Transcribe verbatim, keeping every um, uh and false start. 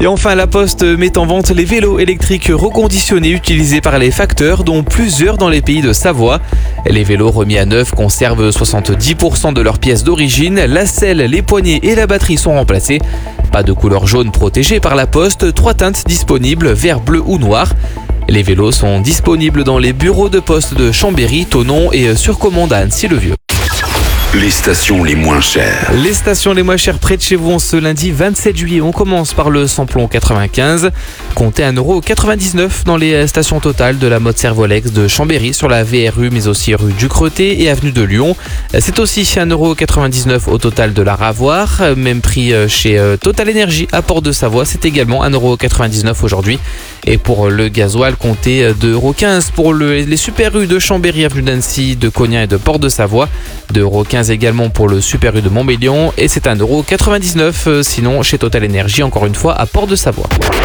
Et enfin, la Poste met en vente les vélos électriques reconditionnés utilisés par les facteurs, dont plusieurs dans les pays de Savoie. Les vélos remis à neuf conservent soixante-dix pour cent de leurs pièces d'origine. La selle, les poignées et la batterie sont remplacées. Pas de couleur jaune protégée par la Poste, trois teintes disponibles, vert, bleu ou noir. Les vélos sont disponibles dans les bureaux de poste de Chambéry, Thonon et sur commande à Annecy-le-Vieux. Les stations les moins chères. Les stations les moins chères près de chez vous en ce lundi vingt-sept juillet. On commence par le samplon quatre-vingt-quinze. Comptez un euro quatre-vingt-dix-neuf dans les stations totales de la Motte Servolex de Chambéry sur la V R U, mais aussi rue du Creté et avenue de Lyon. C'est aussi un euro quatre-vingt-dix-neuf au total de la Ravoire. Même prix chez Total Énergie à Port-de-Savoie. C'est également un euro quatre-vingt-dix-neuf aujourd'hui. Et pour le gasoil, comptez deux euros quinze pour le, les Super U de Chambéry, avenue d'Annecy, de Cognac et de Port-de-Savoie. deux euros quinze également pour le Super U de Montmélian et c'est un euro quatre-vingt-dix-neuf sinon chez Total Énergie, encore une fois à Port-de-Savoie.